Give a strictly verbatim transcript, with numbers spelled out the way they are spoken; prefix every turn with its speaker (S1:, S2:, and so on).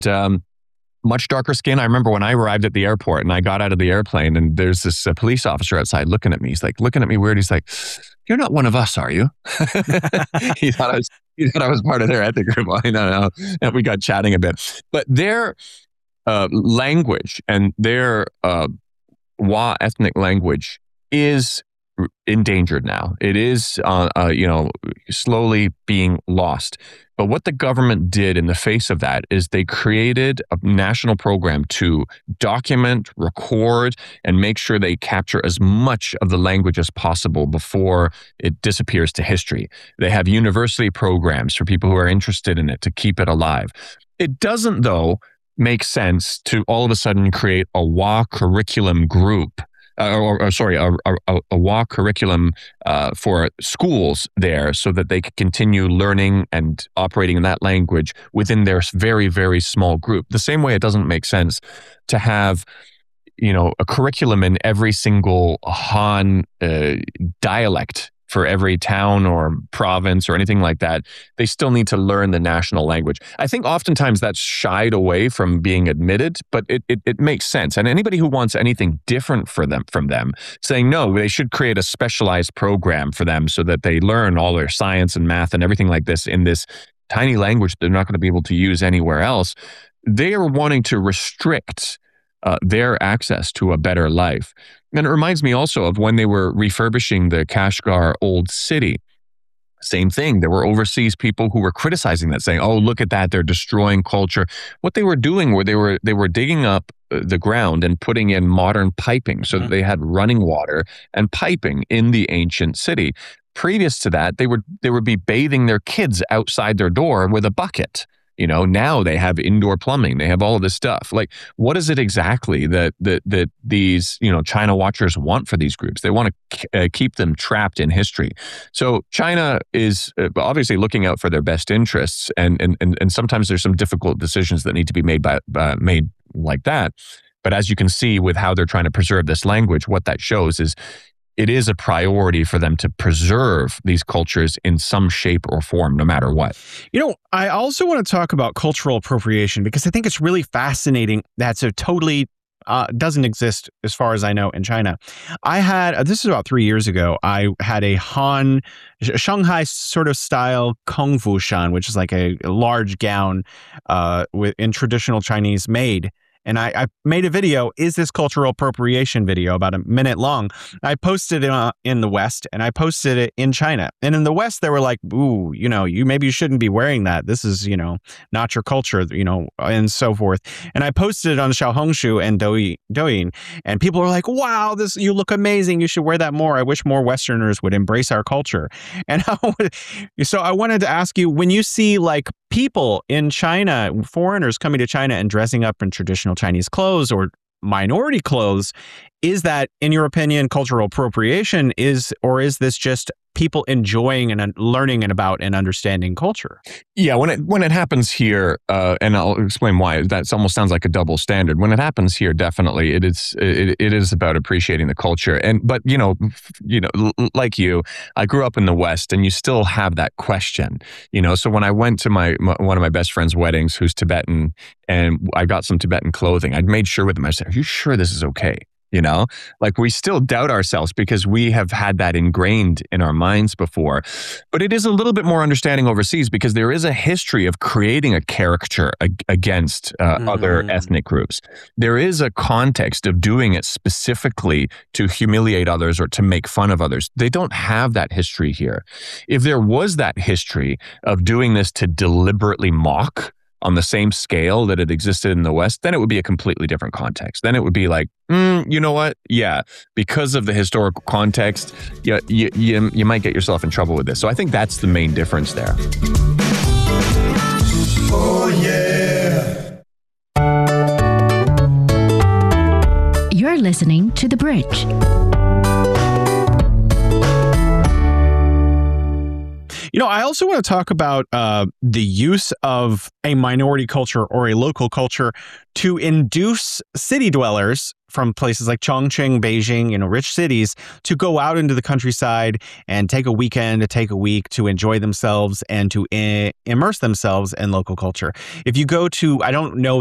S1: um, much darker skin. I remember when I arrived at the airport and I got out of the airplane and there's this uh, police officer outside looking at me. He's like, looking at me weird. He's like, "You're not one of us, are you?" he thought I was, he thought I was part of their ethnic group. Well, no, no. And we got chatting a bit. But their uh, language and their uh, Wa ethnic language is endangered now. It is, uh, uh, you know, slowly being lost. But what the government did in the face of that is they created a national program to document, record, and make sure they capture as much of the language as possible before it disappears to history. They have university programs for people who are interested in it to keep it alive. It doesn't, though, make sense to all of a sudden create a Wa curriculum group. Uh, or, or sorry, a, a, a Wa curriculum uh, for schools there so that they could continue learning and operating in that language within their very, very small group. The same way it doesn't make sense to have, you know, a curriculum in every single Han uh, dialect for every town or province or anything like that. They still need to learn the national language. I think oftentimes that's shied away from being admitted, but it, it, it makes sense. And anybody who wants anything different for them from them, saying no, they should create a specialized program for them so that they learn all their science and math and everything like this in this tiny language they're not going to be able to use anywhere else. They are wanting to restrict Uh, their access to a better life. And it reminds me also of when they were refurbishing the Kashgar Old City. Same thing. There were overseas people who were criticizing that, saying, "Oh, look at that, they're destroying culture." What they were doing were they were they were digging up the ground and putting in modern piping so that they had running water and piping in the ancient city. Previous to that, they would they would be bathing their kids outside their door with a bucket. You know, now they have indoor plumbing. They have all of this stuff. Like, what is it exactly that that that these, you know, China watchers want for these groups? They want to uh, keep them trapped in history. So China is uh, obviously looking out for their best interests, and and and, and sometimes there's some difficult decisions that need to be made by uh, made like that. But as you can see with how they're trying to preserve this language, what that shows is it is a priority for them to preserve these cultures in some shape or form, no matter what.
S2: You know, I also want to talk about cultural appropriation because I think it's really fascinating that so totally uh, doesn't exist as far as I know in China. I had, uh, this is about three years ago, I had a Han, Shanghai sort of style Kung Fu Shan, which is like a, a large gown uh, with in traditional Chinese made. And I, I made a video, is this cultural appropriation video, about a minute long. I posted it uh, in the West and I posted it in China. And in the West, they were like, ooh, you know, you maybe you shouldn't be wearing that. This is, you know, not your culture, you know, and so forth. And I posted it on Xiaohongshu and Douyin, Douyin. And people were like, wow, this, you look amazing. You should wear that more. I wish more Westerners would embrace our culture. And I would, so I wanted to ask you, when you see like people in China, foreigners coming to China and dressing up in traditional Chinese clothes or minority clothes, is that, in your opinion, cultural appropriation, is, or is this just people enjoying and learning and about and understanding culture?
S1: Yeah, when it when it happens here, uh, and I'll explain why. That almost sounds like a double standard. When it happens here, definitely it is it, it is about appreciating the culture. And but you know, you know, like you, I grew up in the West, and you still have that question. You know, so when I went to my, my one of my best friend's weddings, who's Tibetan, and I got some Tibetan clothing, I made sure with them. I said, "Are you sure this is okay?" You know, like we still doubt ourselves because we have had that ingrained in our minds before. But it is a little bit more understanding overseas because there is a history of creating a caricature ag- against uh, mm. other ethnic groups. There is a context of doing it specifically to humiliate others or to make fun of others. They don't have that history here. If there was that history of doing this to deliberately mock on the same scale that it existed in the West, then it would be a completely different context. Then it would be like, mm, you know what? Yeah, because of the historical context, you, you, you, you might get yourself in trouble with this. So I think that's the main difference there.
S3: Oh, yeah.
S4: You're listening to The Bridge.
S2: You know, I also want to talk about uh, the use of a minority culture or a local culture to induce city dwellers from places like Chongqing, Beijing, you know, rich cities, to go out into the countryside and take a weekend, to take a week to enjoy themselves and to I- immerse themselves in local culture. If you go to, I don't know